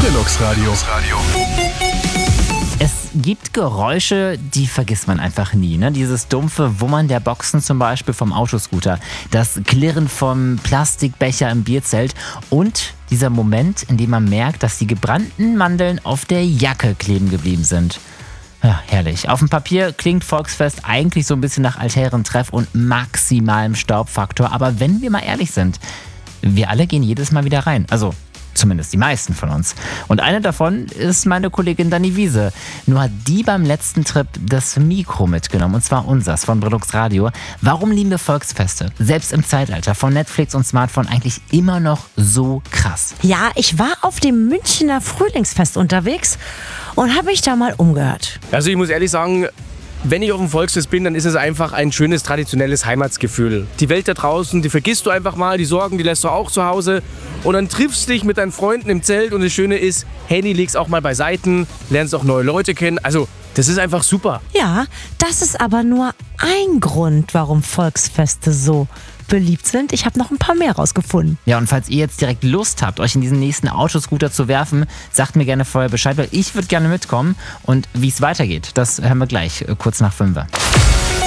Deluxe Radio. Es gibt Geräusche, die vergisst man einfach nie. Ne? Dieses dumpfe Wummern der Boxen zum Beispiel vom Autoscooter, das Klirren vom Plastikbecher im Bierzelt und dieser Moment, in dem man merkt, dass die gebrannten Mandeln auf der Jacke kleben geblieben sind. Ja, herrlich. Auf dem Papier klingt Volksfest eigentlich so ein bisschen nach Altherrentreff und maximalem Staubfaktor. Aber wenn wir mal ehrlich sind, wir alle gehen jedes Mal wieder rein. Also zumindest die meisten von uns. Und eine davon ist meine Kollegin Dani Wiese. Nur hat die beim letzten Trip das Mikro mitgenommen, und zwar unseres von Deluxe Radio. Warum lieben wir Volksfeste, selbst im Zeitalter von Netflix und Smartphone, eigentlich immer noch so krass? Ja, ich war auf dem Münchner Frühlingsfest unterwegs und habe mich da mal umgehört. Also ich muss ehrlich sagen, wenn ich auf dem Volksfest bin, dann ist es einfach ein schönes, traditionelles Heimatsgefühl. Die Welt da draußen, die vergisst du einfach mal, die Sorgen, die lässt du auch zu Hause. Und dann triffst du dich mit deinen Freunden im Zelt und das Schöne ist, Handy legst auch mal beiseite, lernst auch neue Leute kennen. Also das ist einfach super. Ja, das ist aber nur ein Grund, warum Volksfeste so beliebt sind. Ich habe noch ein paar mehr rausgefunden. Ja, und falls ihr jetzt direkt Lust habt, euch in diesen nächsten Autoscooter zu werfen, sagt mir gerne vorher Bescheid, weil ich würde gerne mitkommen. Und wie es weitergeht, das hören wir gleich, kurz nach 5.